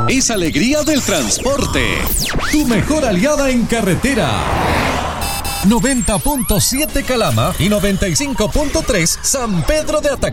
es alegría del transporte. Tu mejor aliada en carretera. 90.7 Calama y 95.3 San Pedro de Atacama.